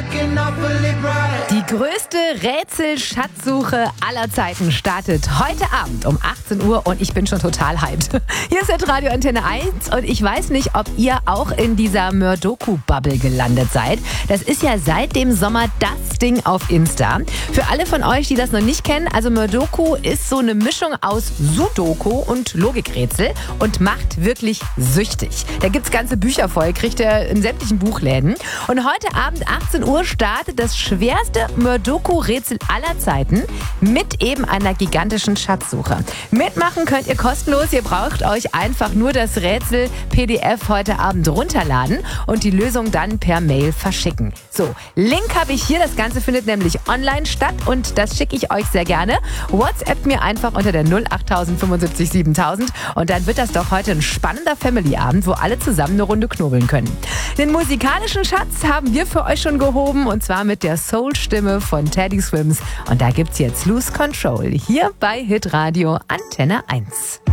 Die größte Rätsel-Schatzsuche aller Zeiten startet heute Abend um 18 Uhr und ich bin schon total hyped. Hier ist Radio Antenne 1 und ich weiß nicht, ob ihr auch in dieser Mördoku-Bubble gelandet seid. Das ist ja seit dem Sommer das Ding auf Insta. Für alle von euch, die das noch nicht kennen, also Mördoku ist so eine Mischung aus Sudoku und Logikrätsel und macht wirklich süchtig. Da gibt's ganze Bücher voll, kriegt ihr in sämtlichen Buchläden. Und heute Abend 18 Uhr startet das schwerste Mördoku-Rätsel aller Zeiten mit eben einer gigantischen Schatzsuche. Mitmachen könnt ihr kostenlos. Ihr braucht euch einfach nur das Rätsel-PDF heute Abend runterladen und die Lösung dann per Mail verschicken. So, Link habe ich hier. Das Ganze findet nämlich online statt und das schicke ich euch sehr gerne. WhatsApp mir einfach unter der 08000 75 7000 und dann wird das doch heute ein spannender Family-Abend, wo alle zusammen eine Runde knobeln können. Den musikalischen Schatz haben wir für euch schon gehoben und zwar mit der Soul-Stimme von Teddy Swims. Und da gibt's jetzt Lose Control hier bei Hitradio Antenne 1.